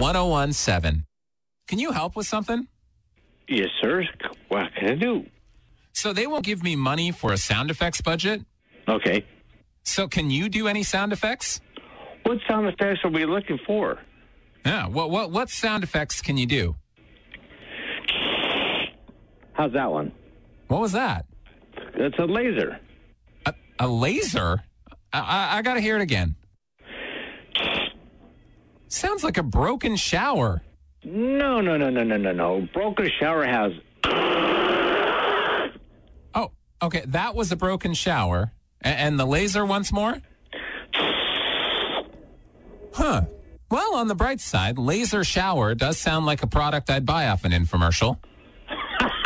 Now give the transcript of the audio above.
1017. Can you help with something? Yes, sir. What can I do? So they won't give me money for a sound effects budget. Okay. So can you do any sound effects? What sound effects are we looking for? Yeah. What sound effects can you do? How's that one? What was that? It's a laser. A laser? I got to hear it again. Sounds like a broken shower. No. Broken shower has... Oh, okay. That was a broken shower. And the laser once more? Huh. Well, on the bright side, laser shower does sound like a product I'd buy off an infomercial.